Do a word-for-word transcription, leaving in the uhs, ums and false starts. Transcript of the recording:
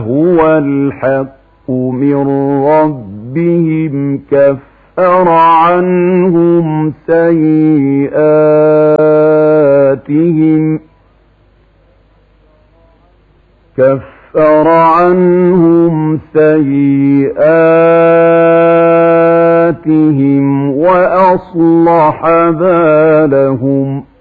وهو الحق من ربهم كفر عنهم سيئاتهم كفر عنهم سيئاتهم وأصلح بالهم